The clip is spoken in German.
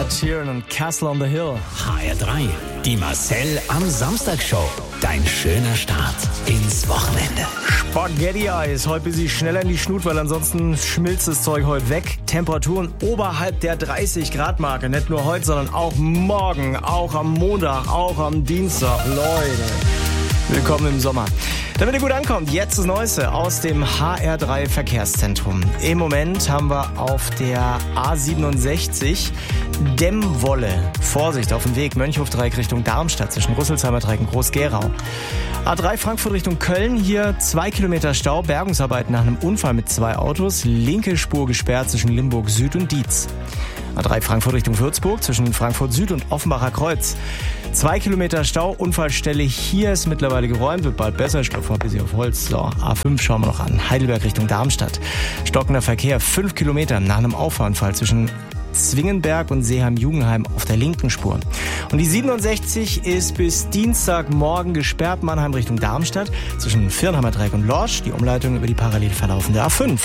Ed Sheeran und Castle on the Hill. HR3, die Marcel am Samstag-Show. Dein schöner Start ins Wochenende. Spaghetti-Eis. Heute bin ich schneller in die Schnut, weil ansonsten schmilzt das Zeug heute weg. Temperaturen oberhalb der 30-Grad-Marke. Nicht nur heute, sondern auch morgen, auch am Montag, auch am Dienstag. Leute, willkommen im Sommer. Damit ihr gut ankommt, jetzt das Neueste aus dem HR3 Verkehrszentrum. Im Moment haben wir auf der A67 Dämmwolle. Vorsicht auf dem Weg Mönchhof-Dreieck Richtung Darmstadt zwischen Rüsselsheimer Dreieck und Groß-Gerau. A3 Frankfurt Richtung Köln, hier 2 Kilometer Stau, Bergungsarbeiten nach einem Unfall mit 2 Autos. Linke Spur gesperrt zwischen Limburg Süd und Dietz. A3 Frankfurt Richtung Würzburg zwischen Frankfurt Süd und Offenbacher Kreuz. 2 Kilometer Stau, Unfallstelle hier ist mittlerweile geräumt, wird bald besser. Ich klopfe mal ein bisschen auf Holz. So, A5 schauen wir noch an. Heidelberg Richtung Darmstadt. Stockender Verkehr, 5 Kilometer nach einem Auffahrunfall zwischen Zwingenberg und Seeheim-Jugendheim auf der linken Spur. Und die 67 ist bis Dienstagmorgen gesperrt, Mannheim Richtung Darmstadt zwischen Viernheimer Dreieck und Lorsch. Die Umleitung über die parallel verlaufende A5.